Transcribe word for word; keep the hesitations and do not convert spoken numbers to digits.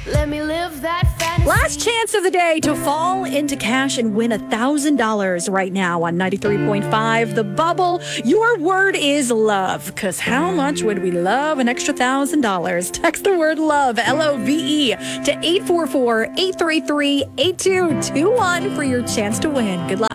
Let me live that fantasy. Last chance of the day to fall into cash and win one thousand dollars right now on ninety-three point five The Bubble. Your word is love, because how much would we love an extra one thousand dollars? Text the word love, L O V E, to eight four four, eight three three, eight two two one for your chance to win. Good luck.